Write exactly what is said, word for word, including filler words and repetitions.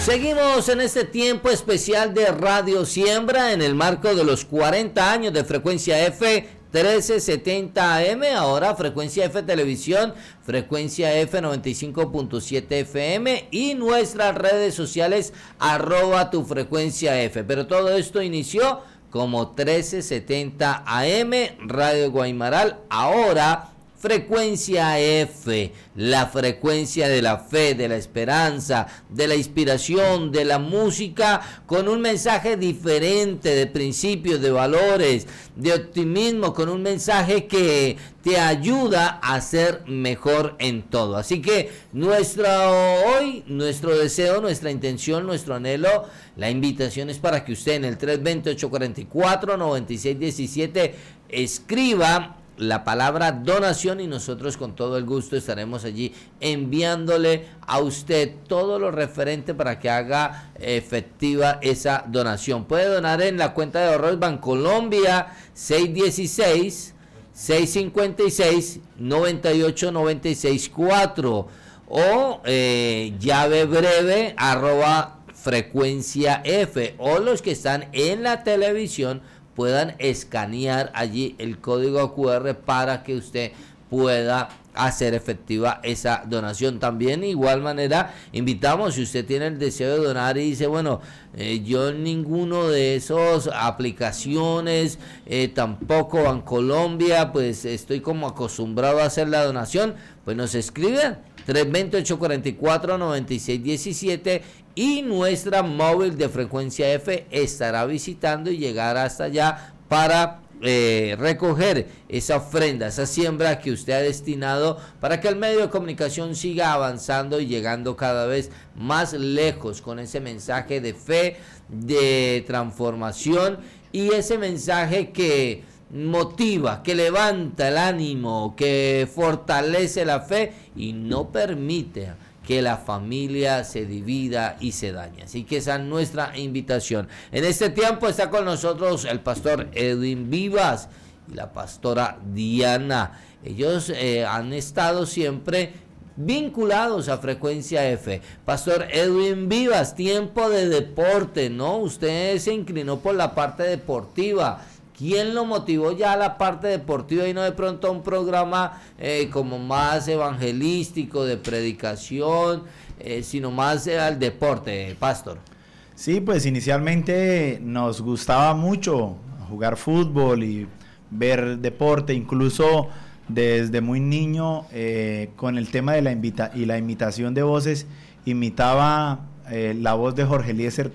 Seguimos en este tiempo especial de Radio Siembra en el marco de los cuarenta años de Frecuencia F trece setenta A M, ahora Frecuencia F Televisión, Frecuencia F noventa y cinco punto siete F M y nuestras redes sociales arroba tu frecuencia F. Pero todo esto inició como trece setenta A M, Radio Guaymaral, ahora Frecuencia F, la frecuencia de la fe, de la esperanza, de la inspiración, de la música, con un mensaje diferente, de principios, de valores, de optimismo, con un mensaje que te ayuda a ser mejor en todo. Así que nuestro hoy, nuestro deseo, nuestra intención, nuestro anhelo, la invitación es para que usted en el tres dos cero, ocho cuatro cuatro, nueve seis uno siete escriba la palabra donación y nosotros con todo el gusto estaremos allí enviándole a usted todo lo referente para que haga efectiva esa donación. Puede donar en la cuenta de ahorros Bancolombia seis uno seis, seis cinco seis, nueve ocho nueve seis cuatro o eh, llave breve arroba frecuencia F, o los que están en la televisión puedan escanear allí el código Q R para que usted pueda hacer efectiva esa donación. También igual manera invitamos, si usted tiene el deseo de donar y dice, bueno, eh, yo en ninguno de esos aplicaciones, eh, tampoco Bancolombia, pues estoy como acostumbrado a hacer la donación, pues nos escriben tres dos cero, ocho cuatro cuatro, nueve seis uno siete y nuestra móvil de Frecuencia F estará visitando y llegará hasta allá para eh, recoger esa ofrenda, esa siembra que usted ha destinado para que el medio de comunicación siga avanzando y llegando cada vez más lejos con ese mensaje de fe, de transformación y ese mensaje que motiva, que levanta el ánimo, que fortalece la fe y no permite que la familia se divida y se dañe. Así que esa es nuestra invitación. En este tiempo está con nosotros el pastor Edwin Vivas y la pastora Diana. Ellos eh, han estado siempre vinculados a Frecuencia F. Pastor Edwin Vivas, tiempo de deporte, ¿no? Usted se inclinó por la parte deportiva. ¿Quién lo motivó ya a la parte deportiva y no de pronto a un programa eh, como más evangelístico, de predicación, eh, sino más eh, al deporte, pastor? Sí, pues inicialmente nos gustaba mucho jugar fútbol y ver deporte, incluso desde muy niño eh, con el tema de la invita y la imitación de voces, imitaba eh, la voz de Jorge Eliezer